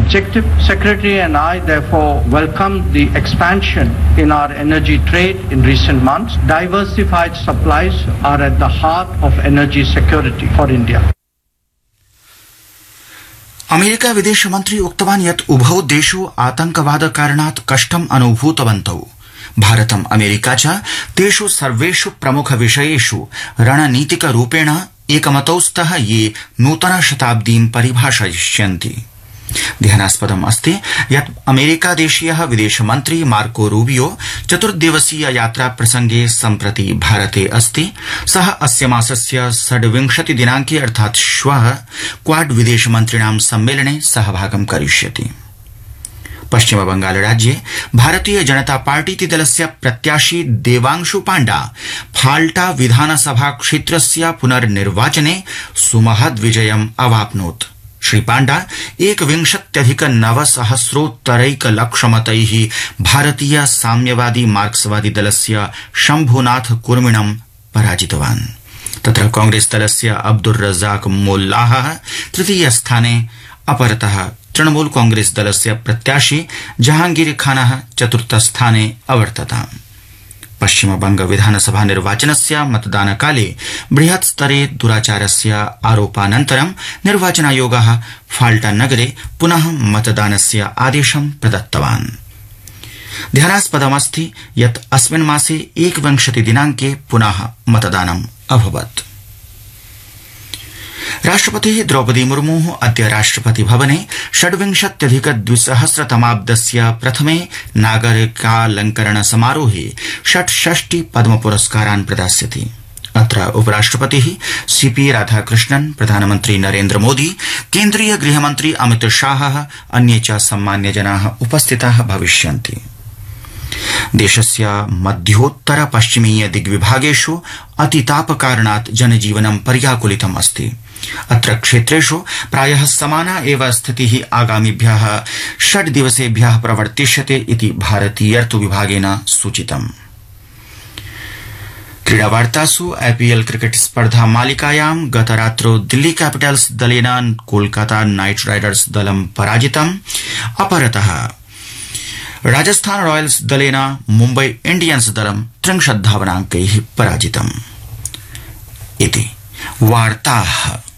Executive Secretary and I therefore welcome the expansion in our energy trade in recent months. Diversified supplies are at the heart of energy security for India. America विदेशमन्त्री उक्तवान् यत् उभौ देशौ आतंकवाद कारणात् कष्टम् अनुभूतवन्तौ। भारतम् America च तेषु सर्वेषु प्रमुख विषयेषु रणनीतिक रूपेण एकमतौ स्तः ये नूतन शताब्दीं परिभाषयिष्यन्ति। ध्यानास्पदम् अस्ति यत् अमेरिकादेशीयः विदेशमन्त्री मार्को रूबियो चतुर्दिवसीय यात्रा प्रसंगे सम्प्रति भारते अस्ति। सः अस्य मासस्य 26 दिनाङ्के अर्थात् श्वः क्वाड विदेशमन्त्रिणां सम्मेलने सहभागं करिष्यति। पश्चिम बंगाल राज्ये भारतीय जनता पार्टीति दलस्य प्रत्याशी देवांशु पाण्डा फाल्टा विधानसभा क्षेत्रस्य पुनर्निर्वाचने सुमहद् विजयम् अवाप्नोत्। श्री पाण्डा 1,900,000 भारतीय साम्यवादी मार्क्सवादी दलस्य शम्भुनाथ कुर्मिणं पराजितवान्। तत्र कांग्रेस दलस्य अब्दुर रज़ाक मोल्लाह तृतीय स्थाने, अपरतः तृणमूल कांग्रेस दलस्य प्रत्याशी जहांगीर खानः चतुर्थ स्थाने अवर्तताम्। पश्चिम बंग विधानसभा निर्वाचनस्य मतदानकाले बृहत् स्तरे दुराचारस्य आरोपानन्तरं निर्वाचनायोगः फाल्टा नगरे पुनः मतदानस्य आदेशं प्रदत्तवान्। ध्यानास्पदमस्ति यत् अस्मिन् मासे 21 दिनाङ्के पुनः मतदानम् अभवत्। राष्ट्रपतिः द्रौपदी मुर्मुः अद्य राष्ट्रपति भवने 26,200तमाब्दस्य प्रथमे नागरिकालंकरण समारोहे 66 पद्म पुरस्कारान् प्रदास्यति। अत्र उपराष्ट्रपतिः सीपी राधाकृष्णन्, प्रधानमन्त्री नरेन्द्र मोदी, केन्द्रीय गृहमन्त्री अमित शाहः, अन्ये च सम्मान्यजनाः उपस्थिताः भविष्यन्ति। देशस्य मध्योत्तर पश्चिमीय दिग्विभागेषु अतितापकारणात् जनजीवनं पर्याकुलितम् अस्ति। अत्र क्षेत्रेषु प्रायः समाना एव स्थितिः आगामिभ्यः 6 दिवसेभ्यः प्रवर्तिष्यते इति भारतीयर्तु विभागेन सूचितम्। क्रीडावार्तासु आईपीएल क्रिकेट स्पर्धा मालिकायां गतरात्रौ दिल्ली कैपिटल्स दलेन कोलकाता नाइट राइडर्स दलं पराजितम्। अपरतः राजस्थान रॉयल्स दलेन मुम्बई इंडियंस दलं 30 धावनाङ्कैः पराजितम्। इति वार्ताः।